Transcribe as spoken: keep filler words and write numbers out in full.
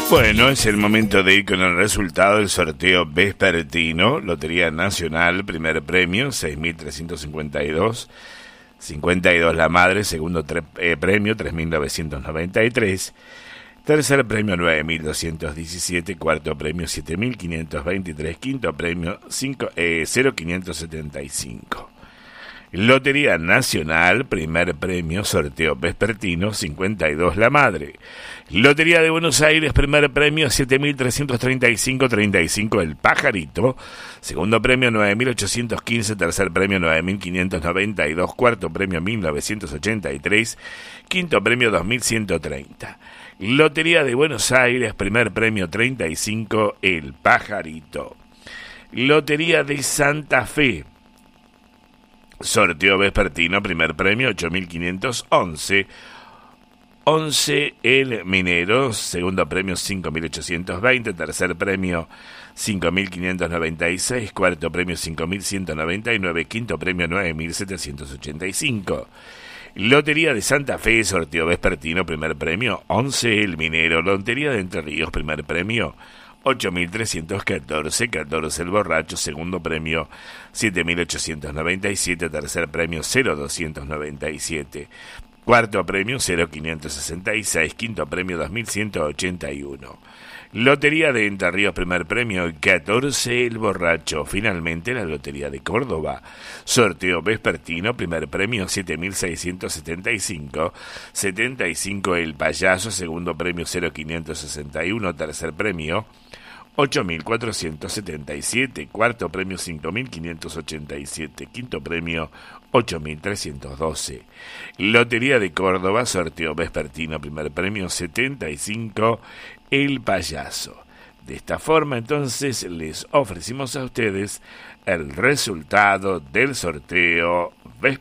Bueno, es el momento de ir con el resultado del sorteo vespertino. Lotería Nacional, primer premio, seis mil trescientos cincuenta y dos. cincuenta y dos la madre, segundo tre- eh, premio, tres mil novecientos noventa y tres. Tercer premio, nueve mil doscientos diecisiete. Cuarto premio, siete mil quinientos veintitrés. Quinto premio, cinco, eh, cero mil quinientos setenta y cinco. Lotería Nacional, primer premio, sorteo vespertino, cincuenta y dos la madre. Lotería de Buenos Aires, primer premio, siete mil trescientos treinta y cinco, treinta y cinco el pajarito. Segundo premio, nueve mil ochocientos quince. Tercer premio, nueve mil quinientos noventa y dos. Cuarto premio, mil novecientos ochenta y tres. Quinto premio, dos mil ciento treinta. Lotería de Buenos Aires, primer premio, treinta y cinco el pajarito. Lotería de Santa Fe, sorteo vespertino, primer premio, ocho mil quinientos once. once el minero, segundo premio, cinco mil ochocientos veinte. Tercer premio, cinco mil quinientos noventa y seis. Cuarto premio, cinco mil ciento noventa y nueve. Quinto premio, nueve mil setecientos ochenta y cinco. Lotería de Santa Fe, sorteo vespertino, primer premio, once el minero. Lotería de Entre Ríos, primer premio, ocho mil trescientos catorce. catorce el borracho. Segundo premio, siete mil ochocientos noventa y siete. Tercer premio, cero mil doscientos noventa y siete. Cuarto premio, cero mil quinientos sesenta y seis. Quinto premio, dos mil ciento ochenta y uno. Lotería de Entre Ríos, primer premio, catorce el borracho. Finalmente, la Lotería de Córdoba, sorteo vespertino, primer premio, siete mil seiscientos setenta y cinco. setenta y cinco el payaso. Segundo premio, cero mil quinientos sesenta y uno. Tercer premio, ocho mil cuatrocientos setenta y siete. Cuarto premio, cinco mil quinientos ochenta y siete. Quinto premio, ocho mil trescientos doce. Lotería de Córdoba, sorteo vespertino, primer premio, setenta y cinco el payaso. De esta forma, entonces, les ofrecimos a ustedes el resultado del sorteo